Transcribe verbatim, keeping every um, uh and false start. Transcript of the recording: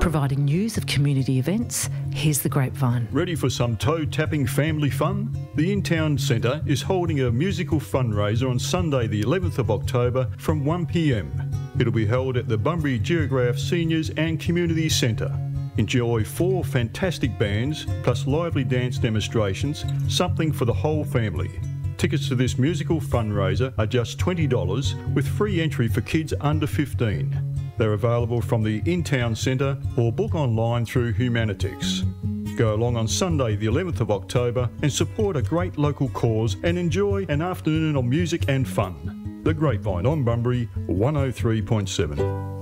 Providing news of community events, here's The Grapevine. Ready for some toe-tapping family fun? The In-Town Centre is holding a musical fundraiser on Sunday the eleventh of October from one p m. It'll be held at the Bunbury Geograph Seniors and Community Centre. Enjoy four fantastic bands, plus lively dance demonstrations, something for the whole family. Tickets to this musical fundraiser are just twenty dollars with free entry for kids under fifteen. They're available from the In-Town Centre or book online through Humanitix. Go along on Sunday the eleventh of October and support a great local cause and enjoy an afternoon of music and fun. The Grapevine on Bunbury one oh three point seven.